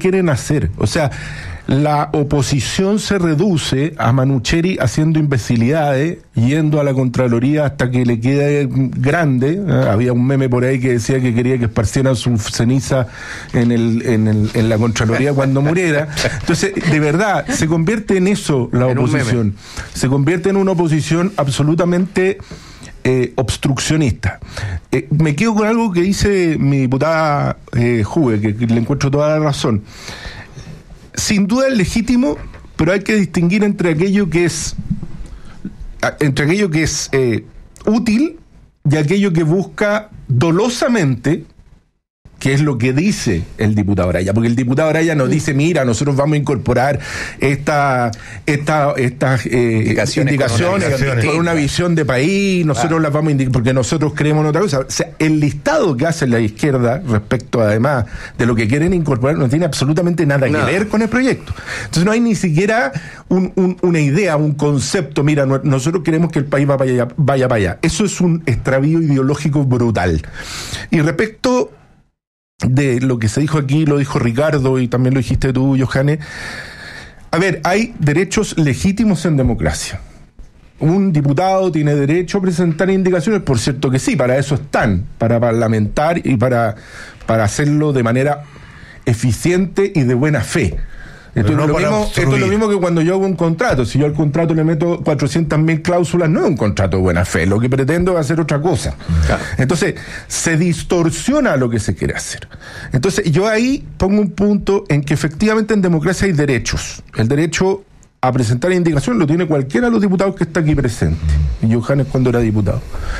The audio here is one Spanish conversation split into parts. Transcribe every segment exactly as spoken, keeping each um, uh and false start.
quieren hacer. O sea, la oposición se reduce a Manucheri haciendo imbecilidades, yendo a la Contraloría hasta que le quede grande. ¿eh? Había un meme por ahí que decía que quería que esparcieran su ceniza en el, en el, en la Contraloría cuando muriera. Entonces, de verdad, se convierte en eso la oposición. Se convierte en una oposición absolutamente eh, obstruccionista. Eh, me quedo con algo que dice mi diputada eh, Juve, que, que le encuentro toda la razón. Sin duda es legítimo, pero hay que distinguir entre aquello que es entre aquello que es eh, útil y aquello que busca dolosamente, que es lo que dice el diputado Araya, porque el diputado Araya nos dice, mira, nosotros vamos a incorporar esta, esta, estas eh, indicaciones, indicaciones con una visión de país, nosotros ah. las vamos a indicar, porque nosotros creemos en otra cosa. O sea, el listado que hace la izquierda respecto, además, de lo que quieren incorporar, no tiene absolutamente nada, nada. que ver con el proyecto. Entonces no hay ni siquiera un, un, una idea, un concepto, mira, no, nosotros queremos que el país vaya para allá, vaya para allá. Eso es un extravío ideológico brutal. Y respecto de lo que se dijo aquí, lo dijo Ricardo y también lo dijiste tú, Johannes. A ver, hay derechos legítimos en democracia. Un diputado tiene derecho a presentar indicaciones, por cierto que sí, para eso están, para parlamentar y para, para hacerlo de manera eficiente y de buena fe. Esto, no es lo mismo, esto es lo mismo que cuando yo hago un contrato. Si yo al contrato le meto cuatrocientas mil cláusulas, no es un contrato de buena fe. Lo que pretendo es hacer otra cosa. Claro. Entonces, se distorsiona lo que se quiere hacer. Entonces, yo ahí pongo un punto en que efectivamente en democracia hay derechos. El derecho a presentar indicaciones lo tiene cualquiera de los diputados que está aquí presente. Y Johannes cuando era diputado.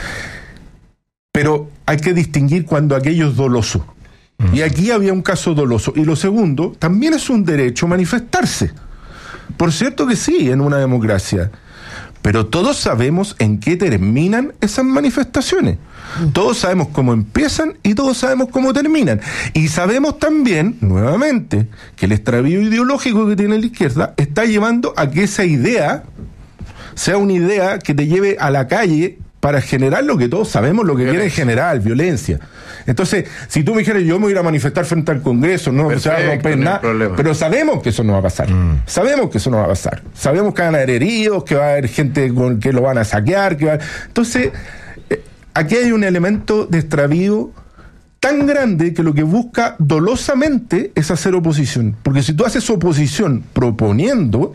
Pero hay que distinguir cuando aquello es doloso. Y aquí había un caso doloso. Y lo segundo, también es un derecho manifestarse. Por cierto que sí, en una democracia. Pero todos sabemos en qué terminan esas manifestaciones. Todos sabemos cómo empiezan y todos sabemos cómo terminan. Y sabemos también, nuevamente, que el extravío ideológico que tiene la izquierda está llevando a que esa idea sea una idea que te lleve a la calle para generar lo que todos sabemos, lo que quieren generar, violencia. Entonces, si tú me dijeras, yo me voy a ir a manifestar frente al Congreso, no Perfecto, se va a romper nada, pero sabemos que eso no va a pasar. Mm. Sabemos que eso no va a pasar. Sabemos que van a haber heridos, que va a haber gente con que lo van a saquear, que va... Entonces, eh, aquí hay un elemento de extravío tan grande que lo que busca dolosamente es hacer oposición. Porque si tú haces oposición proponiendo,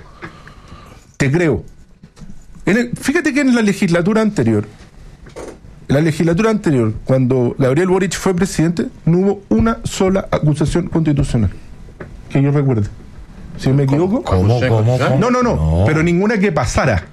te creo. En el, fíjate que en la legislatura anterior, la legislatura anterior, cuando Gabriel Boric fue presidente, no hubo una sola acusación constitucional, que yo recuerde. Si me equivoco. ¿Cómo, cómo, cómo? No, no, no, no, pero ninguna que pasara.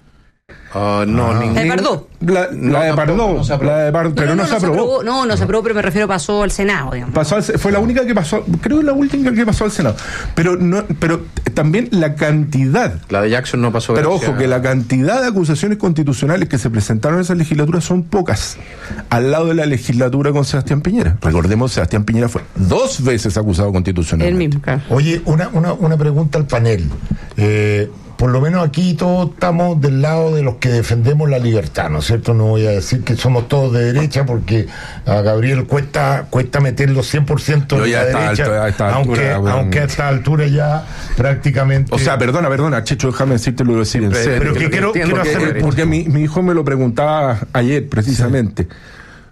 Uh, no, ah. La de Pardo. La, no, la de Pardo, no se la de Pardo, no, pero no, no, no, se, no se aprobó. aprobó. No, no se aprobó, pero me refiero pasó al Senado, digamos. Pasó al, fue la única que pasó, creo que la última que pasó al Senado. Pero no, pero también la cantidad. La de Jackson no pasó. Pero ojo, que la cantidad de acusaciones constitucionales que se presentaron en esa legislatura son pocas, al lado de la legislatura con Sebastián Piñera. Recordemos, Sebastián Piñera fue dos veces acusado constitucionalmente. El mismo, claro. Oye, una, una, una pregunta al panel. Eh, Por lo menos aquí todos estamos del lado de los que defendemos la libertad, ¿no es cierto? No voy a decir que somos todos de derecha porque a Gabriel cuesta cuesta meterlo cien por ciento de la derecha, alto, a esta aunque, altura, bueno. aunque a esta altura ya prácticamente... O sea, perdona, perdona, Checho, déjame decirte lo que decir en serio. Pero que quiero, quiero porque, hacer... Porque mi, mi hijo me lo preguntaba ayer, precisamente. Sí.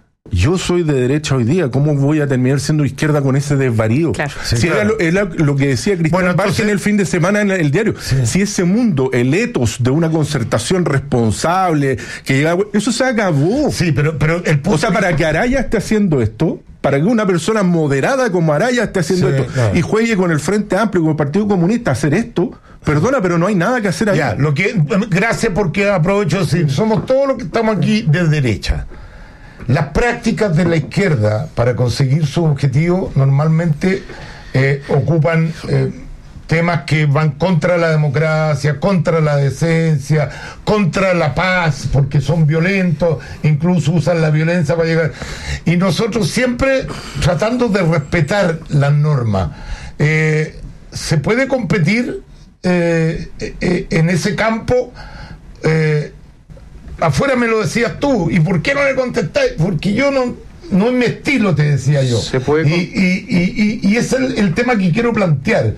Yo soy de derecha hoy día, ¿cómo voy a terminar siendo izquierda con ese desvarío? Claro. Sí, si claro. Era, lo, era lo que decía Cristian bueno, Barge en el fin de semana en el diario. Sí. Si ese mundo, el etos de una concertación responsable, que llega, eso se acabó. Sí, pero, pero el O sea, para que Araya esté haciendo esto, para que una persona moderada como Araya esté haciendo sí, esto, claro. y juegue con el Frente Amplio, con el Partido Comunista a hacer esto, perdona, pero no hay nada que hacer ahí. Ya, lo que, gracias porque aprovecho de decir, somos todos los que estamos aquí de derecha. Las prácticas de la izquierda para conseguir su objetivo normalmente eh, ocupan eh, temas que van contra la democracia, contra la decencia, contra la paz, porque son violentos, incluso usan la violencia para llegar. Y nosotros siempre tratando de respetar las normas. Eh, ¿Se puede competir eh, eh, en ese campo? Eh, Afuera me lo decías tú, ¿y por qué no le contestáis? Porque yo no, no es mi estilo, te decía yo. Se puede y, y, y, y, y es el, el tema que quiero plantear.